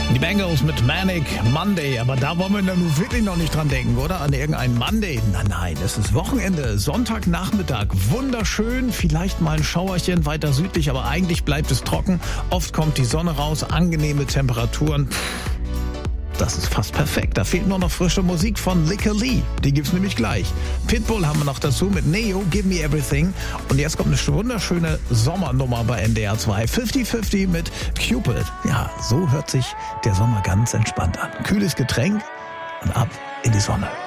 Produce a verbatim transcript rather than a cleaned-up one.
Die Bengals mit Manic Monday, aber da wollen wir nun wirklich noch nicht dran denken, oder? An irgendeinen Monday. Nein, nein, es ist Wochenende, Sonntagnachmittag, wunderschön, vielleicht mal ein Schauerchen weiter südlich, aber eigentlich bleibt es trocken. Oft kommt die Sonne raus, angenehme Temperaturen. Das ist fast perfekt. Da fehlt nur noch frische Musik von Licker Lee. Die gibt's nämlich gleich. Pitbull haben wir noch dazu mit Neo, Give Me Everything. Und jetzt kommt eine wunderschöne Sommernummer bei N D R zwei. fünfzig fünfzig mit Cupid. Ja, so hört sich der Sommer ganz entspannt an. Kühles Getränk und ab in die Sonne.